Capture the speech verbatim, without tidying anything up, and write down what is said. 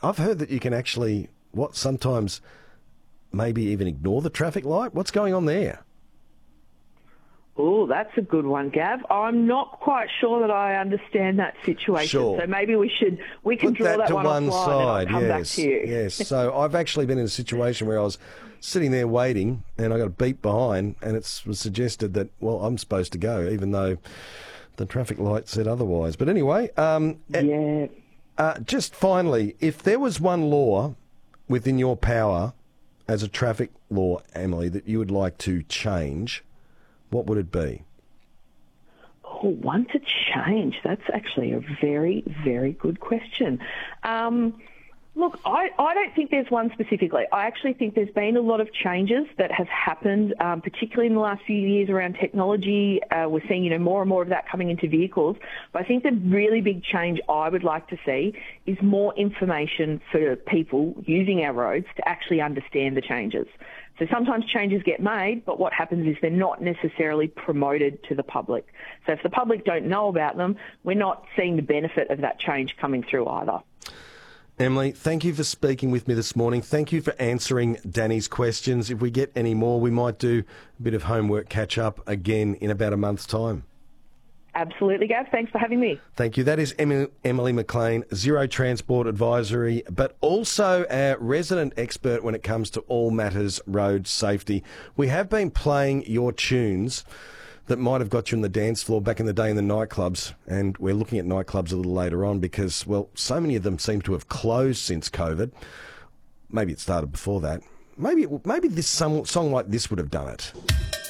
I've heard that you can actually, what, sometimes maybe even ignore the traffic light. What's going on there? Oh, that's a good one, Gav. I'm not quite sure that I understand that situation. Sure. So maybe we should we can Put draw that, that, to one, one offline side. and I'll come yes, back to you. yes. So I've actually been in a situation where I was sitting there waiting, and I got a beep behind, and it was suggested that, well, I'm supposed to go, even though the traffic light said otherwise. But anyway, um, yeah. Uh, just finally, if there was one law within your power as a traffic law, Emily, that you would like to change, what would it be? Oh, one to change. That's actually a very, very good question. Um, look, I, I don't think there's one specifically. I actually think there's been a lot of changes that have happened, um, particularly in the last few years around technology. Uh, we're seeing, you know, more and more of that coming into vehicles. But I think the really big change I would like to see is more information for people using our roads to actually understand the changes. So sometimes changes get made, but what happens is they're not necessarily promoted to the public. So if the public don't know about them, we're not seeing the benefit of that change coming through either. Emily, thank you for speaking with me this morning. Thank you for answering Danny's questions. If we get any more, we might do a bit of homework catch-up again in about a month's time. Absolutely, Gav. Thanks for having me. Thank you. That is Emily McLean, Zero Transport Advisory, but also our resident expert when it comes to all matters road safety. We have been playing your tunes that might have got you on the dance floor back in the day in the nightclubs, and we're looking at nightclubs a little later on because, well, so many of them seem to have closed since COVID. Maybe it started before that. Maybe maybe this song, song like this would have done it.